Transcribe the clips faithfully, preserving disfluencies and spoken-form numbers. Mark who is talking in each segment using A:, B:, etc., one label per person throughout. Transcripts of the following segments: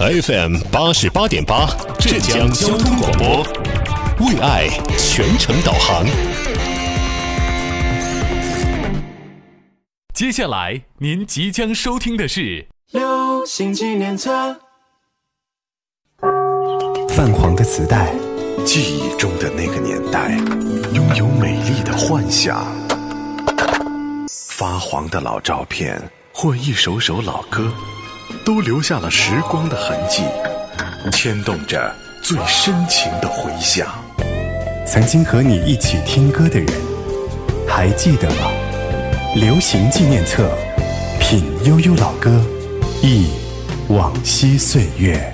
A: F M 八十八点八，浙江交通广播，为爱全程导航。
B: 接下来您即将收听的是
C: 流行纪念册。
D: 泛黄的磁带，记忆中的那个年代，拥有美丽的幻想。发黄的老照片或一首首老歌，都留下了时光的痕迹，牵动着最深情的回响。
E: 曾经和你一起听歌的人，还记得吗？流行纪念册，品悠悠老歌，忆往昔岁月。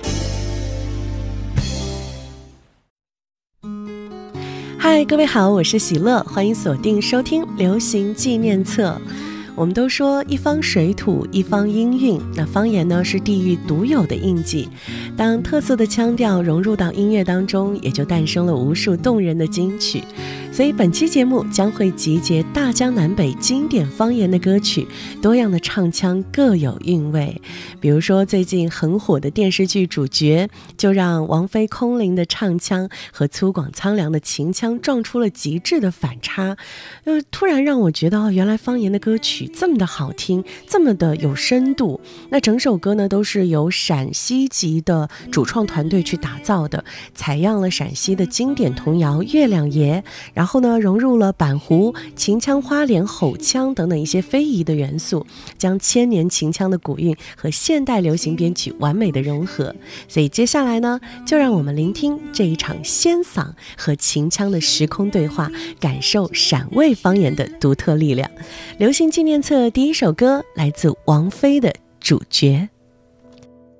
F: 嗨，各位好，我是喜乐，欢迎锁定收听流行纪念册。我们都说一方水土一方音韵，那方言呢是地域独有的印记，当特色的腔调融入到音乐当中，也就诞生了无数动人的金曲。所以本期节目将会集结大江南北经典方言的歌曲，多样的唱腔各有韵味。比如说最近很火的电视剧主角，就让王菲空灵的唱腔和粗犷苍凉的秦腔撞出了极致的反差，呃，突然让我觉得哦，原来方言的歌曲这么的好听，这么的有深度。那整首歌呢都是由陕西籍的主创团队去打造的，采样了陕西的经典童谣《月亮爷》，然后呢融入了板胡、秦腔、花脸、吼腔等等一些非遗的元素，将千年秦腔的古韵和现代流行编曲完美的融合。所以接下来呢，就让我们聆听这一场仙嗓和秦腔的时空对话，感受陕味方言的独特力量。流行纪念册第一首歌来自王菲的《主角》。